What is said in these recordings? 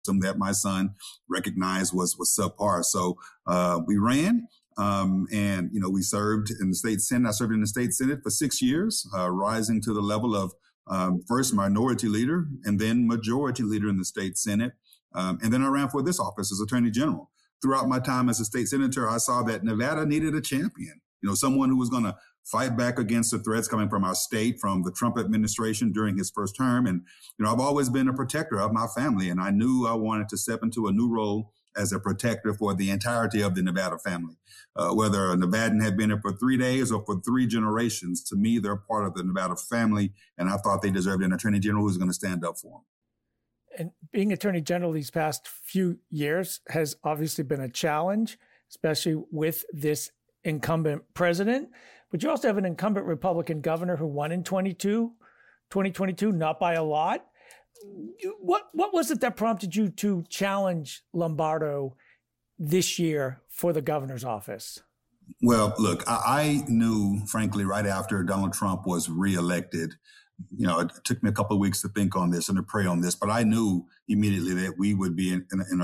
that my son recognized was subpar. So we ran. And, we served in the state Senate. I served in the state Senate for 6 years, rising to the level of first minority leader and then majority leader in the state Senate. And then I ran for this office as Attorney General. Throughout my time as a state senator, I saw that Nevada needed a champion, someone who was going to fight back against the threats coming from our state, from the Trump administration during his first term. And, I've always been a protector of my family, and I knew I wanted to step into a new role as a protector for the entirety of the Nevada family. Whether a Nevadan had been here for 3 days or for 3 generations, to me, they're part of the Nevada family, and I thought they deserved an Attorney General who's going to stand up for them. And being Attorney General these past few years has obviously been a challenge, especially with this incumbent president. But you also have an incumbent Republican governor who won in 2022, not by a lot. What was it that prompted you to challenge Lombardo this year for the governor's office? Well, look, I knew, frankly, right after Donald Trump was reelected, it took me a couple of weeks to think on this and to pray on this, but I knew immediately that we would be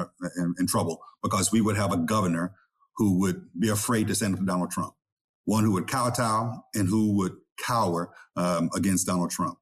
in trouble because we would have a governor who would be afraid to stand up to Donald Trump, one who would kowtow and who would cower against Donald Trump.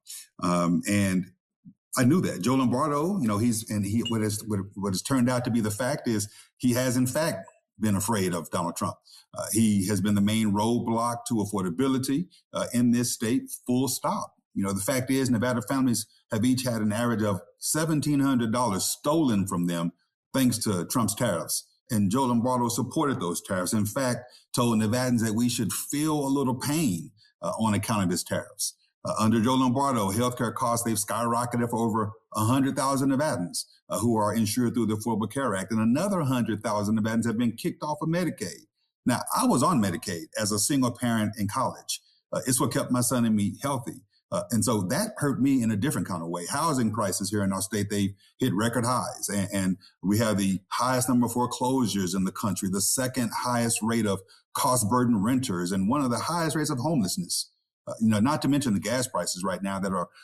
And I knew that. Joe Lombardo, what has turned out to be the fact is he has, in fact, been afraid of Donald Trump. He has been the main roadblock to affordability in this state, full stop. The fact is Nevada families have each had an average of $1,700 stolen from them thanks to Trump's tariffs. And Joe Lombardo supported those tariffs. In fact, told Nevadans that we should feel a little pain on account of his tariffs. Under Joe Lombardo, healthcare costs, they've skyrocketed for over 100,000 Nevadans who are insured through the Affordable Care Act. And another 100,000 Nevadans have been kicked off of Medicaid. Now, I was on Medicaid as a single parent in college. It's what kept my son and me healthy. And so that hurt me in a different kind of way. Housing prices here in our state, they've hit record highs. And we have the highest number of foreclosures in the country, the second highest rate of cost-burdened renters, and one of the highest rates of homelessness. Not to mention the gas prices right now that are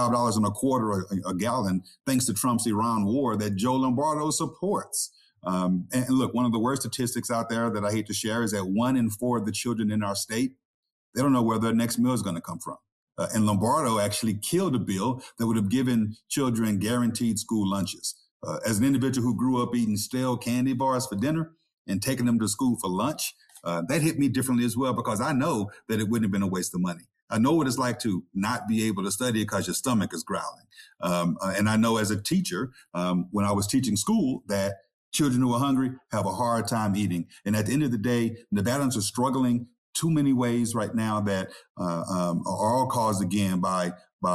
$5.25 a gallon, thanks to Trump's Iran war that Joe Lombardo supports. And look, one of the worst statistics out there that I hate to share is that 1 in 4 of the children in our state, they don't know where their next meal is going to come from. And Lombardo actually killed a bill that would have given children guaranteed school lunches. As an individual who grew up eating stale candy bars for dinner and taking them to school for lunch, that hit me differently as well, because I know that it wouldn't have been a waste of money. I know what it's like to not be able to study because your stomach is growling. And I know as a teacher, when I was teaching school, that children who are hungry have a hard time eating. And at the end of the day, Nevadans are struggling too many ways right now that are all caused, again, by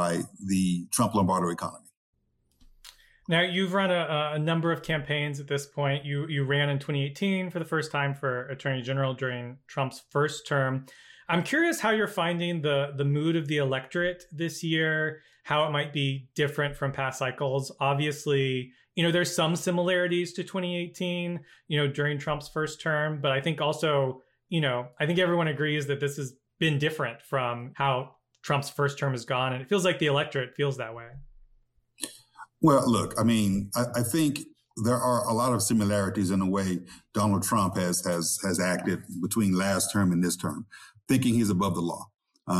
the Trump-Lombardo economy. Now, you've run a number of campaigns at this point. You ran in 2018 for the first time for Attorney General during Trump's first term. I'm curious how you're finding the mood of the electorate this year, how it might be different from past cycles. Obviously, there's some similarities to 2018, during Trump's first term, but I think also, I think everyone agrees that this has been different from how Trump's first term has gone. And it feels like the electorate feels that way. Well, look, I think there are a lot of similarities in the way Donald Trump has acted between last term and this term, thinking he's above the law,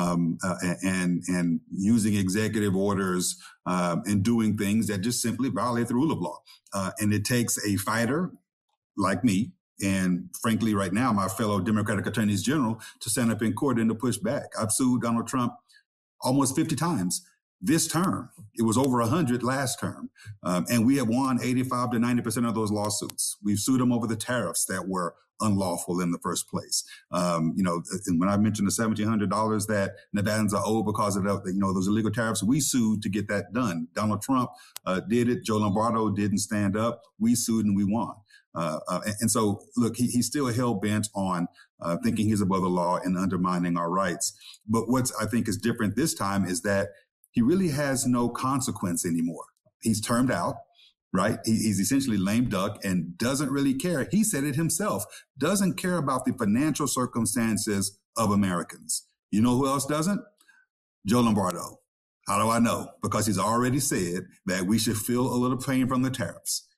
and using executive orders and doing things that just simply violate the rule of law. And it takes a fighter like me, and frankly, right now, my fellow Democratic attorneys general, to stand up in court and to push back. I've sued Donald Trump almost 50 times this term. It was over 100 last term. And we have won 85 to 90% of those lawsuits. We've sued him over the tariffs that were unlawful in the first place. And when I mentioned the $1,700 that Nevadans are owed because of those illegal tariffs, we sued to get that done. Donald Trump did it. Joe Lombardo didn't stand up. We sued and we won. And so, look, he's still hell-bent on thinking he's above the law and undermining our rights. But what I think is different this time is that he really has no consequence anymore. He's termed out, right? He's essentially lame duck and doesn't really care. He said it himself, doesn't care about the financial circumstances of Americans. You know who else doesn't? Joe Lombardo. How do I know? Because he's already said that we should feel a little pain from the tariffs.